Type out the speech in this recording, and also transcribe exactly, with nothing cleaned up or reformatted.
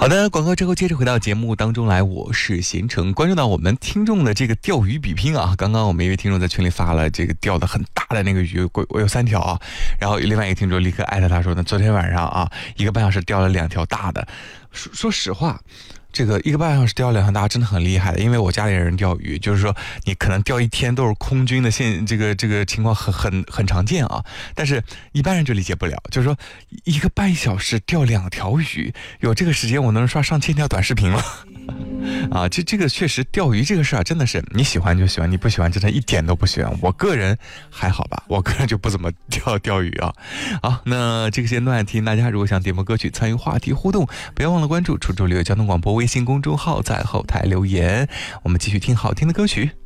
好的，广告之后接着回到节目当中来，我是贤成。关注到我们听众的这个钓鱼比拼啊，刚刚我们一位听众在群里发了这个钓的很大的那个鱼，我我有三条啊，然后另外一个听众立刻艾特他说呢，昨天晚上啊一个半小时钓了两条大的。说说实话，这个一个半小时钓两条大真的很厉害的，因为我家里人钓鱼，就是说你可能钓一天都是空军的现这个这个情况很很很常见啊，但是一般人就理解不了，就是说一个半小时钓两条鱼，有这个时间我能刷上千条短视频了。啊，这这个确实钓鱼这个事儿、啊、真的是你喜欢就喜欢，你不喜欢真的一点都不喜欢。我个人还好吧，我个人就不怎么钓钓鱼啊。好，那这个时间段提醒大家，如果想点播歌曲参与话题互动，不要忘了关注楚州旅游交通广播微信公众号，在后台留言，我们继续听好听的歌曲。